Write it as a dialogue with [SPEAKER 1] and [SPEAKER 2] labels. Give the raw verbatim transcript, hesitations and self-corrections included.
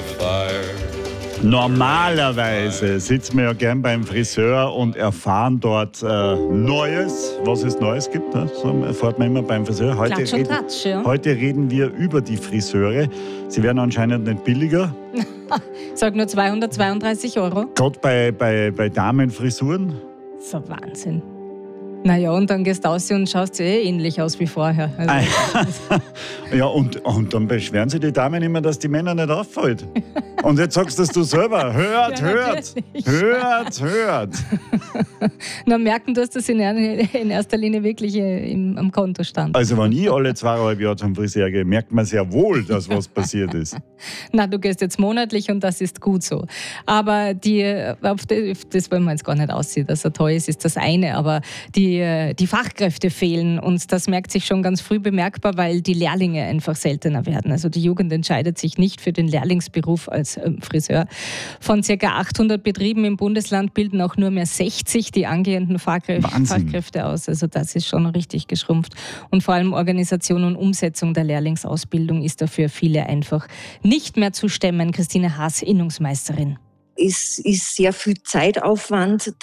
[SPEAKER 1] fire.
[SPEAKER 2] Normalerweise sitzen wir ja gern beim Friseur und erfahren dort äh, Neues, was es Neues gibt. Ne? So erfährt man immer beim Friseur. Heute,
[SPEAKER 3] Klatsch und
[SPEAKER 2] reden,
[SPEAKER 3] Tratsch, ja.
[SPEAKER 2] heute reden wir über die Friseure. Sie werden anscheinend nicht billiger.
[SPEAKER 3] Sag nur zweihundertzweiunddreißig Euro.
[SPEAKER 2] Gerade bei, bei, bei Damenfrisuren.
[SPEAKER 3] So Wahnsinn. Naja, und dann gehst du raus und schaust eh ähnlich aus wie vorher. Also,
[SPEAKER 2] Ja, und, und dann beschweren sich die Damen immer, dass die Männer nicht auffällt. Und jetzt sagst das du selber. Hört,
[SPEAKER 3] Ja,
[SPEAKER 2] hört,
[SPEAKER 3] natürlich.
[SPEAKER 2] hört, hört.
[SPEAKER 3] dann merken, dass das in, in erster Linie wirklich äh, im, am Konto stand.
[SPEAKER 2] Also wenn ich alle zweieinhalb Jahre zum Friseur gehe, merkt man sehr wohl, dass was passiert ist.
[SPEAKER 3] Na, du gehst jetzt monatlich und das ist gut so. Aber die, auf die, das wollen wir jetzt gar nicht aussehen, dass er toll ist, ist das eine. Aber die, die Fachkräfte fehlen und das merkt sich schon ganz früh bemerkbar, weil die Lehrlinge einfach seltener werden. Also die Jugend entscheidet sich nicht für den Lehrlingsberuf als ähm, Friseur. Von ca. achthundert Betrieben im Bundesland bilden auch nur mehr sechzig die angehenden Fachkräfte, Fachkräfte aus. Also das ist schon richtig geschrumpft. Und vor allem Organisation und Umsetzung der Lehrlingsausbildung ist dafür viele einfach nicht mehr zu stemmen. Christine Haas, Innungsmeisterin.
[SPEAKER 4] Es ist sehr viel Zeitaufwand,